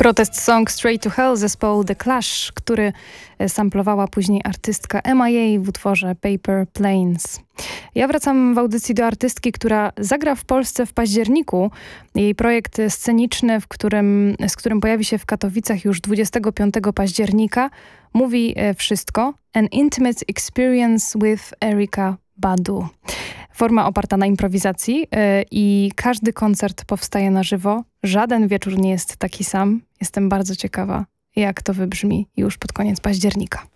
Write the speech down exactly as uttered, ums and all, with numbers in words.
Protest song Straight to Hell zespołu The Clash, który samplowała później artystka M I A w utworze Paper Planes. Ja wracam w audycji do artystki, która zagra w Polsce w październiku. Jej projekt sceniczny, w którym, z którym pojawi się w Katowicach już dwudziestego piątego października, mówi wszystko. An Intimate Experience with Erykah Badu. Forma oparta na improwizacji yy, i każdy koncert powstaje na żywo. Żaden wieczór nie jest taki sam. Jestem bardzo ciekawa, jak to wybrzmi już pod koniec października.